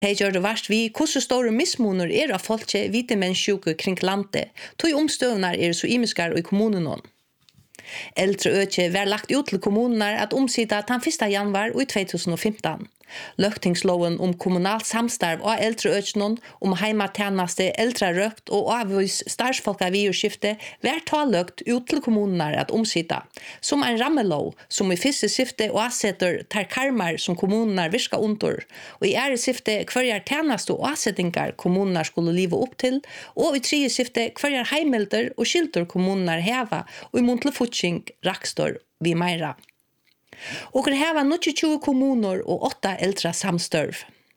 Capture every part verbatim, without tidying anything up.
Hei gjør det verst vi hvordan store mismoner er av folk vid demenssjuke kring landet, tog omstøvner er så imiskar i kommunen. Eldre øke var lagt ut til kommunene at omsida den første januar i to tusen og femten. Løgtingsloven om kommunalt samstarv og eldre økene om heimatjeneste, eldre røkt og avvis starsfolk av virskifte var taløgt ut til kommunene at omsida, som en rammelov som i første syfte og avsetter tar karmar som kommunene virker under, og i ære syfte hver tjeneste og avsettinger kommunene skulle live opp til, og i tredje syfte hver heimelder og skilter kommunene heva, og i muntlig futsing rakstor vi meira. Og det her var tjue kommuner og åtta eldre samstørv.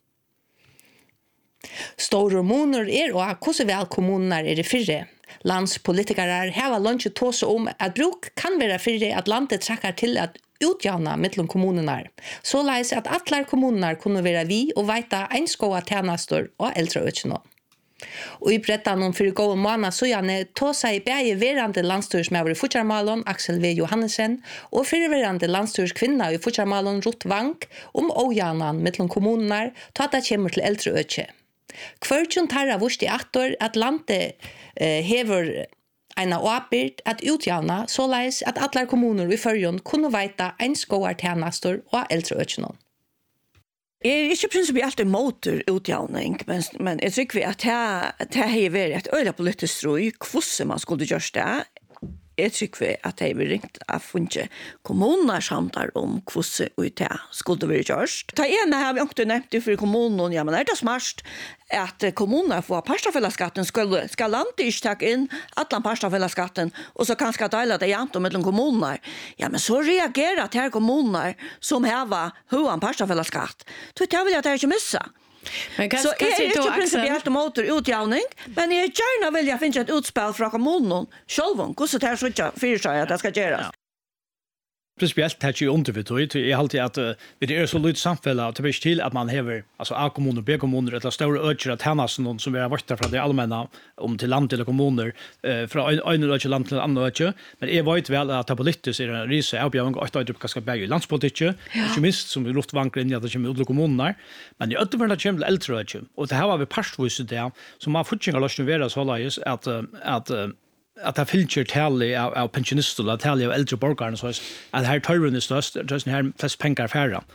Store måneder er og hvordan vel kommuner er i fyrre. Landspolitikere har langt tåse om at bruk kan være fyrre at landet trekker til at utjavna mellom kommunene. Så leis at alle kommuner kunne være vi og veita einskåa tjenester og eldre økene. Og i brettan om fyrir gode måneder så gjerne tog seg begge verande landstyrsmøver i Futjarmalon, Axel V. Johannesen, og fyrirverande landstyrskvinna i Futjarmalon, Ruth Wang, om åjanan mellom kommuner, ta det kommer til eldre økje. Kvørtjon tarra vurst i attor at landet eh, hever eina åbyrd at utjavna, så leis at alle kommuner i førjon kunne veita einskåar tjenester og eldre økjenon. Jeg er ikke prinsipielt imot utjavning, men, men jeg tror at det har vært et øyla politisk strøy hvordan man skulle gjøre det. Jeg tror at det har ringt av funnet kommuner samtaler om hvordan det skulle være gjort. Det ene har vi ikke nevnt for kommunen, ja, men er det smart at kommuner får parstafellesskatten, skal, skal landet ikke ta inn alle parstafellesskatten, og så kanskje dele det jevnt mellom kommuner. Ja, men så reagerer til kommuner som har høen parstafellesskatt. Så det vil jeg ikke missa. Men kan, så kan jeg er ikke prinsipielt mot utjavning, men jeg gjerne vil jeg finne et utspill fra kommunen selv om hvordan det er så ikke fyrir seg at det skal gjøres. Principiellt har ju undervitot. Jag har alltid att uh, det är så lite samfälla att det blir till att man häver alltså A-kommuner, B-kommuner eller stora ökar att hennas någon som är borta från det allmänna om till land eller kommuner uh, från en ökar land till en annan ökar. Men jag vet väl att det politiskt är en resa avgörande att det ska bära landspolitik. Inte minst som luftvankar in att det kommer ut till kommuner. Men i övervärda kommer till äldre ökar. Och det här var vi parstvis det som har fortsatt lösning vara så läges att uh, att uh, att det filter tally av, av pensionister och tally av äldre borgare så att här törren är störst just här flest pengar färra.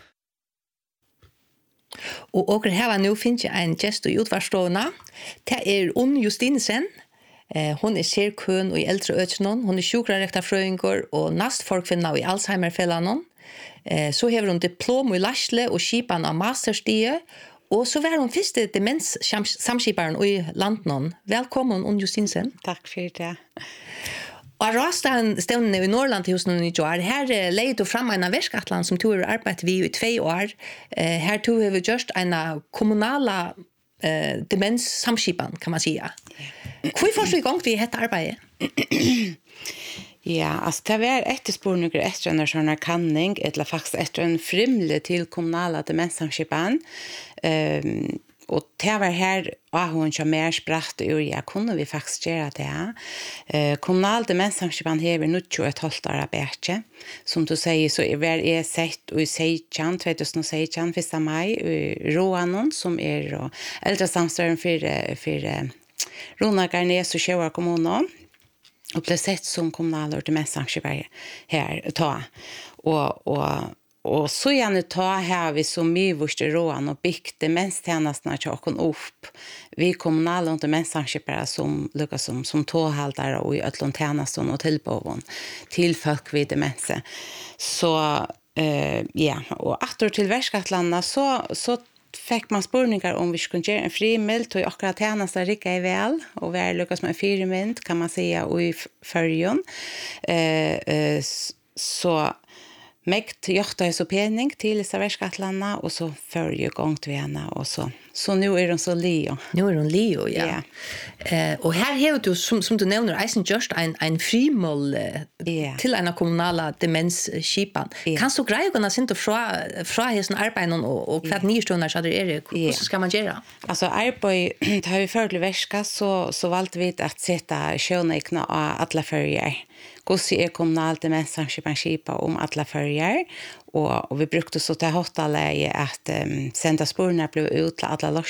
Och och här var nu finns ju en gest och utvarstående. Det är Un Justinsen. Eh, hon är särkön och i äldre öknon. Hon är sjukrarektarfröingar och nastfolkvinna i Alzheimer-fällan. Eh, så har hon diplom i Lasle och skipan av masterstie. Og så var hun første demens-samskiparen i landet. Velkommen, Un Justinsen. Takk for det. Og råstevnene i Norrland hos noen i år, her leid du fram en verskatland som du har arbeidet vi i två år. Her du har vi gjort en kommunala eh, demens-samskipan, kan man säga. Hvorfor så i gang vi dette arbeidet? Ja, alltså det var efterspårningar efter en sån här kanning eller faktiskt efter en frimle till kommunala demenssamskipan. Ehm och det var här och hon som mer spratt ur jag kunde vi faktiskt göra det. Eh kommunal demenssamskipan har vi nu tjugoett år arbete. Som du säger så är väl är sett och i Seijan tjugohundrasexton första maj i Roanon som är då äldre samstörn för för Rona Garnes och Sjöar kommun. Och blev sett som kommunala demenssamskipare här ta och och och så gärna ta här vi så mycket vårt rån och byggt demenstjänsterna tjocken upp vi kommunala demenssamskipare som lyckas som som tåhaldare och i ötlontjänsten och tillbån till folk vid demens så eh ja och åter till Västgötland så så fick man spårningar om vi skulle göra en frimild och akkurat tjänster rikka i väl och vi lyckas med en frimild kan man säga och i förrjon eh, eh, så mäkt gjorta är så penning till Västgötland och så följer igång till henne och så så nu är de så Leo. Nu är de Leo, ja. Ja. Eh och här har du som som du nämner Eisen just en en frimål eh, Ja. till en kommunala demensskipan. Ja. Kan så grejer kunna synta från från hästen arbeten och och kvart nio stunder så där är det hur ska man göra? Alltså arbete har vi förlig väska så så valde vi att sätta sjöneikna alla färger. Gossi är kommunalt demenssamskipan skipa om alla färger Och, och vi brukte så till hotaläge att um, sända spårna blev ut till alla